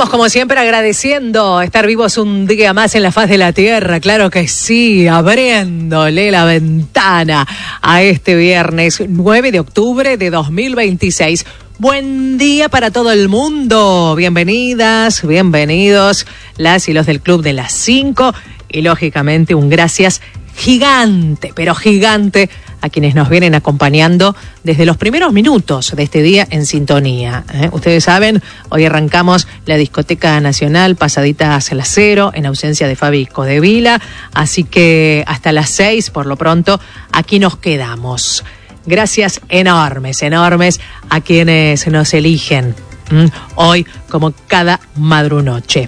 Estamos como siempre agradeciendo estar vivos un día más en la faz de la tierra, claro que sí, abriéndole la ventana a este viernes 9 de octubre de 2026. Buen día para todo el mundo, bienvenidas, bienvenidos las y los del Club de las 5 y lógicamente un gracias gigante, pero gigante a quienes nos vienen acompañando desde los primeros minutos de este día en sintonía. Ustedes saben, hoy arrancamos la Discoteca Nacional pasaditas a las 0 en ausencia de Fabi Codevila, así que hasta las 6 por lo pronto aquí nos quedamos. Gracias enormes, enormes a quienes nos eligen hoy como cada madrunoche.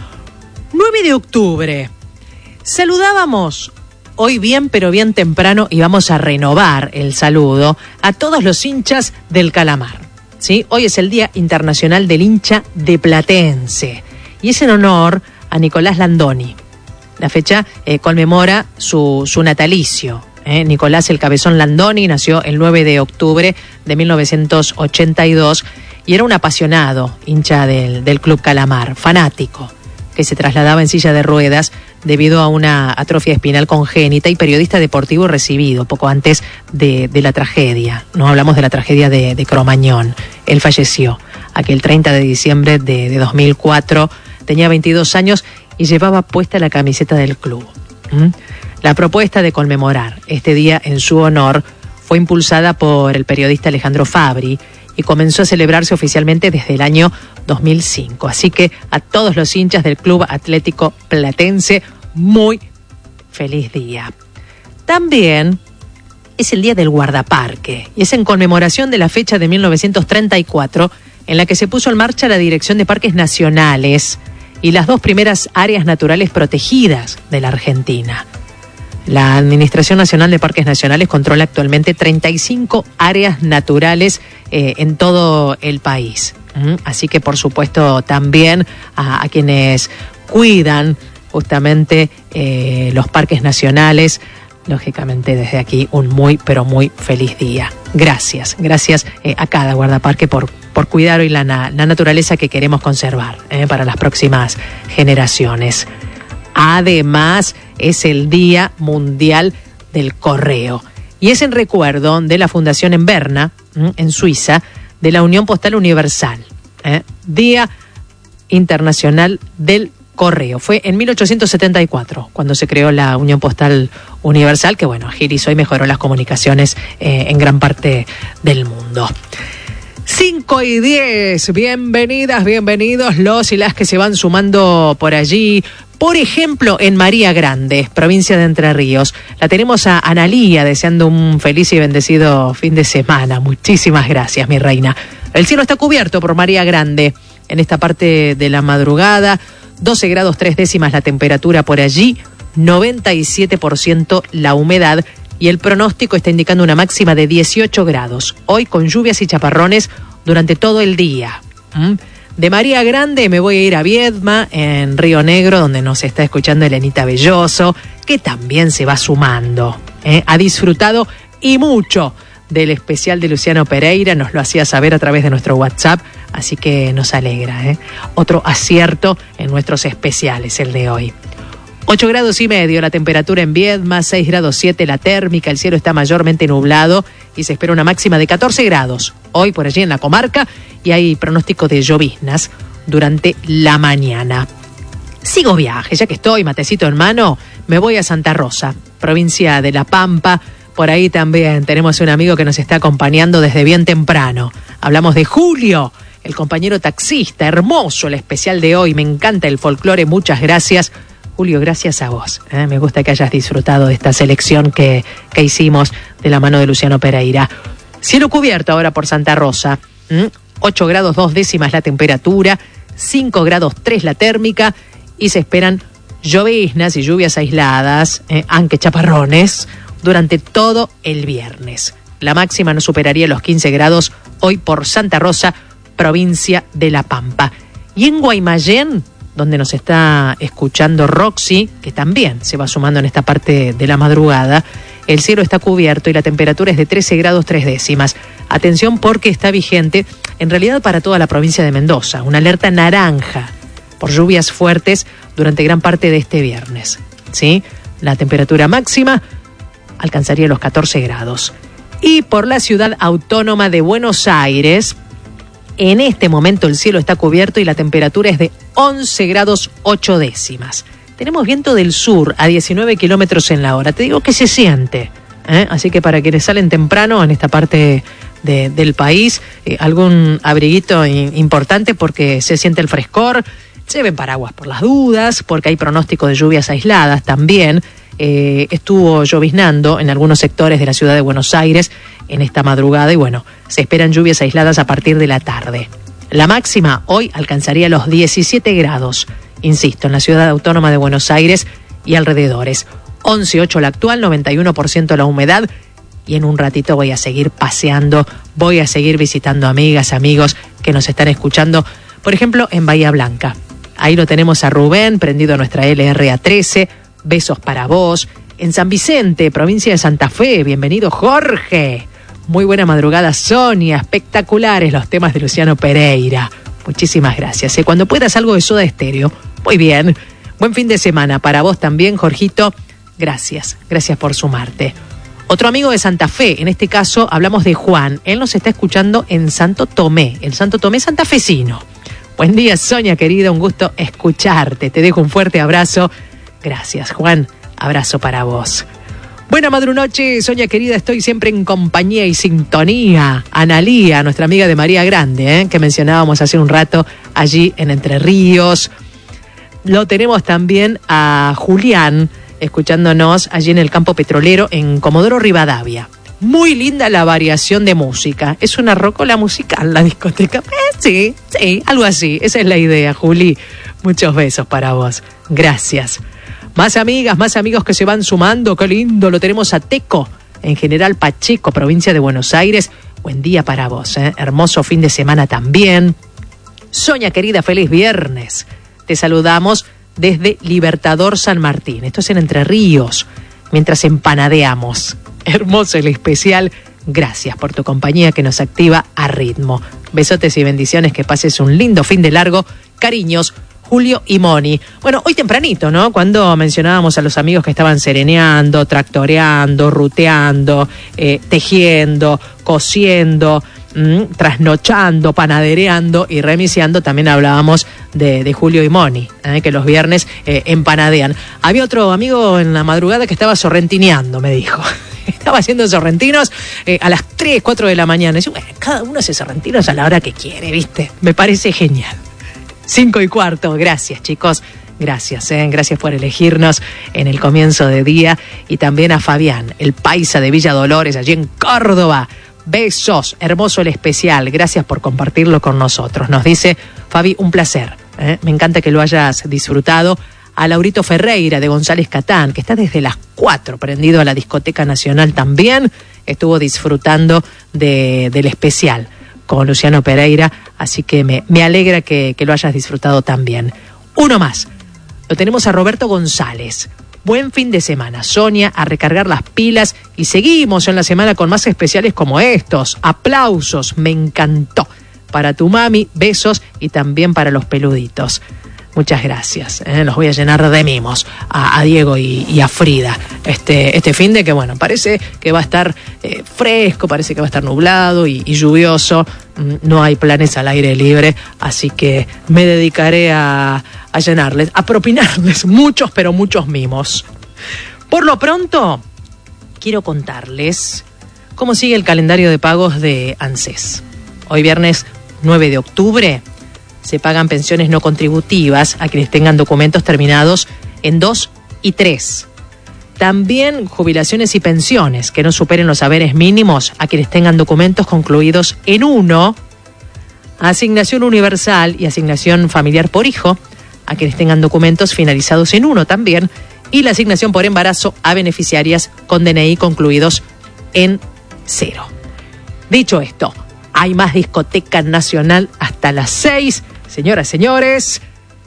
9 de octubre. Saludábamos hoy bien, pero bien temprano, y vamos a renovar el saludo a todos los hinchas del Calamar. ¿Sí? Hoy es el Día Internacional del Hincha de Platense y es en honor a Nicolás Landoni. La fecha conmemora su natalicio. Nicolás el Cabezón Landoni nació el 9 de octubre de 1982 y era un apasionado hincha del Club Calamar, fanático, que se trasladaba en silla de ruedas debido a una atrofia espinal congénita y periodista deportivo recibido poco antes de la tragedia. No hablamos de la tragedia de Cromañón. Él falleció aquel 30 de diciembre de 2004, tenía 22 años y llevaba puesta la camiseta del club. La propuesta de conmemorar este día en su honor fue impulsada por el periodista Alejandro Fabri y comenzó a celebrarse oficialmente desde el año 2005. Así que a todos los hinchas del Club Atlético Platense, muy feliz día. También es el Día del Guardaparque y es en conmemoración de la fecha de 1934 en la que se puso en marcha la Dirección de Parques Nacionales y las dos primeras áreas naturales protegidas de la Argentina. La Administración Nacional de Parques Nacionales controla actualmente 35 áreas naturales en todo el país. Así que, por supuesto, también a quienes cuidan justamente los parques nacionales, lógicamente desde aquí un muy, pero muy feliz día. Gracias a cada guardaparque por cuidar hoy la naturaleza que queremos conservar para las próximas generaciones. Además, es el Día Mundial del Correo y es en recuerdo de la fundación en Berna, en Suiza, de la Unión Postal Universal. Día Internacional del Correo. Fue en 1874 cuando se creó la Unión Postal Universal, que bueno, agilizó y mejoró las comunicaciones en gran parte del mundo. 5 y 10, bienvenidas, bienvenidos los y las que se van sumando por allí. Por ejemplo, en María Grande, provincia de Entre Ríos, la tenemos a Analía deseando un feliz y bendecido fin de semana. Muchísimas gracias, mi reina. El cielo está cubierto por María Grande en esta parte de la madrugada. 12 grados 3 décimas la temperatura por allí, 97% la humedad y el pronóstico está indicando una máxima de 18 grados. Hoy con lluvias y chaparrones durante todo el día. De María Grande me voy a ir a Viedma, en Río Negro, donde nos está escuchando Elenita Belloso, que también se va sumando. Ha disfrutado y mucho del especial de Luciano Pereira, nos lo hacía saber a través de nuestro WhatsApp, así que nos alegra. Otro acierto en nuestros especiales, el de hoy. 8 grados y medio la temperatura en Viedma, 6 grados 7 la térmica, el cielo está mayormente nublado y se espera una máxima de 14 grados hoy por allí en la comarca y hay pronóstico de lloviznas durante la mañana. Sigo viaje, ya que estoy matecito en mano, me voy a Santa Rosa, provincia de La Pampa. Por ahí también tenemos un amigo que nos está acompañando desde bien temprano. Hablamos de Julio, el compañero taxista, hermoso el especial de hoy, me encanta el folclore, muchas gracias. Julio, gracias a vos. Me gusta que hayas disfrutado de esta selección que hicimos de la mano de Luciano Pereira. Cielo cubierto ahora por Santa Rosa. 8 grados 2 décimas la temperatura, 5 grados 3 la térmica y se esperan lloviznas y lluvias aisladas, aunque chaparrones, durante todo el viernes. La máxima no superaría los 15 grados hoy por Santa Rosa, provincia de La Pampa. Y en Guaymallén, donde nos está escuchando Roxy, que también se va sumando en esta parte de la madrugada, el cielo está cubierto y la temperatura es de 13 grados 3 décimas. Atención porque está vigente, en realidad para toda la provincia de Mendoza, una alerta naranja por lluvias fuertes durante gran parte de este viernes, ¿sí? La temperatura máxima alcanzaría los 14 grados. Y por la ciudad autónoma de Buenos Aires, en este momento el cielo está cubierto y la temperatura es de 11 grados 8 décimas. Tenemos viento del sur a 19 kilómetros en la hora. Te digo que se siente, ¿eh? Así que para quienes salen temprano en esta parte del país, algún abriguito importante porque se siente el frescor. Lleven paraguas por las dudas, porque hay pronóstico de lluvias aisladas también. Estuvo lloviznando en algunos sectores de la ciudad de Buenos Aires en esta madrugada y bueno, se esperan lluvias aisladas a partir de la tarde. La máxima hoy alcanzaría los 17 grados, insisto, en la ciudad autónoma de Buenos Aires y alrededores. 11,8 la actual, 91% la humedad y en un ratito voy a seguir paseando, voy a seguir visitando amigas, amigos que nos están escuchando, por ejemplo, en Bahía Blanca. Ahí lo tenemos a Rubén, prendido a nuestra LRA13, besos para vos. En San Vicente, provincia de Santa Fe, bienvenido Jorge. Muy buena madrugada Sonia, espectaculares los temas de Luciano Pereira. Muchísimas gracias. Cuando puedas algo de Soda Estéreo. Muy bien. Buen fin de semana para vos también, Jorgito. Gracias por sumarte. Otro amigo de Santa Fe, en este caso hablamos de Juan. Él nos está escuchando en Santo Tomé, el Santo Tomé santafesino. Buen día, Sonia querida, un gusto escucharte. Te dejo un fuerte abrazo. Gracias, Juan. Abrazo para vos. Buena madrunoche, Sonia querida, estoy siempre en compañía y sintonía. Analía, nuestra amiga de María Grande, que mencionábamos hace un rato allí en Entre Ríos. Lo tenemos también a Julián, escuchándonos allí en el campo petrolero en Comodoro Rivadavia. Muy linda la variación de música. ¿Es una rocola musical la discoteca? Sí, algo así. Esa es la idea, Juli. Muchos besos para vos. Gracias. Más amigas, más amigos que se van sumando. Qué lindo. Lo tenemos a Teco, en General Pacheco, provincia de Buenos Aires. Buen día para vos, ¿eh? Hermoso fin de semana también. Sonia querida, feliz viernes. Te saludamos desde Libertador San Martín. Esto es en Entre Ríos, mientras empanadeamos. Hermoso el especial. Gracias por tu compañía que nos activa a ritmo. Besotes y bendiciones, que pases un lindo fin de largo. Cariños, Julio y Moni. Bueno, hoy tempranito, ¿no? Cuando mencionábamos a los amigos que estaban sereneando, tractoreando, ruteando, tejiendo, cosiendo, trasnochando, panadereando y remisiando, también hablábamos de Julio y Moni, que los viernes empanadean. Había otro amigo en la madrugada que estaba sorrentineando, me dijo. Estaba haciendo sorrentinos a las 3, 4 de la mañana. Y yo, bueno, cada uno hace sorrentinos a la hora que quiere, ¿viste? Me parece genial. 5:15, gracias chicos, gracias por elegirnos en el comienzo de día. Y también a Fabián, el paisa de Villa Dolores, allí en Córdoba. Besos, hermoso el especial, gracias por compartirlo con nosotros. Nos dice Fabi, un placer, me encanta que lo hayas disfrutado. A Laurito Ferreira de González Catán, que está desde las 4 prendido a la Discoteca Nacional también, estuvo disfrutando del especial con Luciano Pereira, así que me alegra que lo hayas disfrutado también. Uno más, lo tenemos a Roberto González. Buen fin de semana, Sonia, a recargar las pilas y seguimos en la semana con más especiales como estos. Aplausos, me encantó. Para tu mami, besos y también para los peluditos. Muchas gracias, los voy a llenar de mimos a Diego y a Frida. Este fin de que, bueno, parece que va a estar fresco, parece que va a estar nublado y lluvioso. No hay planes al aire libre, así que me dedicaré a llenarles, a propinarles muchos, pero muchos mimos. Por lo pronto, quiero contarles cómo sigue el calendario de pagos de ANSES. Hoy viernes 9 de octubre... se pagan pensiones no contributivas a quienes tengan documentos terminados en 2 y 3. También jubilaciones y pensiones que no superen los haberes mínimos a quienes tengan documentos concluidos en 1. Asignación universal y asignación familiar por hijo a quienes tengan documentos finalizados en 1 también. Y la asignación por embarazo a beneficiarias con DNI concluidos en 0. Dicho esto, hay más Discoteca Nacional hasta las 6. Señoras, señores,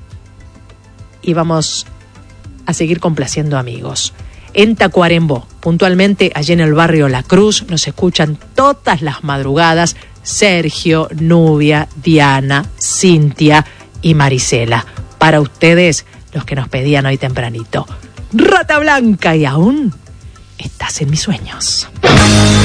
y vamos a seguir complaciendo amigos. En Tacuarembó, puntualmente allí en el barrio La Cruz, nos escuchan todas las madrugadas Sergio, Nubia, Diana, Cintia y Marisela. para ustedes, los que nos pedían hoy tempranito. Rata Blanca, y aún estás en mis sueños.